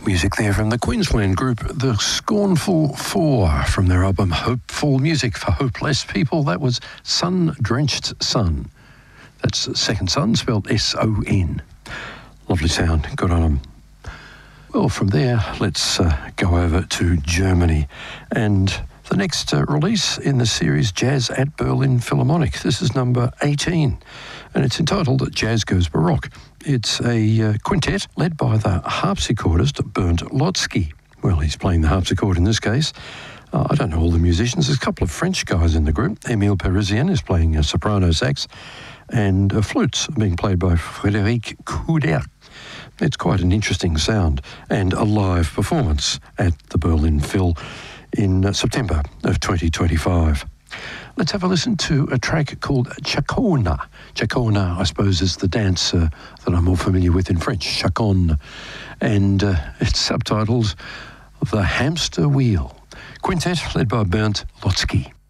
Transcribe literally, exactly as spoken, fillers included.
Music there from the Queensland group The Scornful Four from their album Hopeful Music for Hopeless People. That was Sun-Drenched Sun. That's Second Son, spelled S O N. Lovely sound. Good on them. Well, from there, let's uh, go over to Germany. And the next uh, release in the series, Jazz at Berlin Philharmonic. This is number eighteen, and it's entitled Jazz Goes Baroque. It's a uh, quintet led by the harpsichordist Bernd Lotsky. Well, he's playing the harpsichord in this case. Uh, I don't know all the musicians. There's a couple of French guys in the group. Emile Parisien is playing a soprano sax, and uh, flutes are being played by Frédéric Couder. It's quite an interesting sound, and a live performance at the Berlin Phil in uh, September of twenty twenty-five. Let's have a listen to a track called Chacona. Chacona, I suppose, is the dance uh, that I'm more familiar with in French, Chaconne. And uh, it's subtitled The Hamster Wheel. Quintet led by Bernd Lotsky.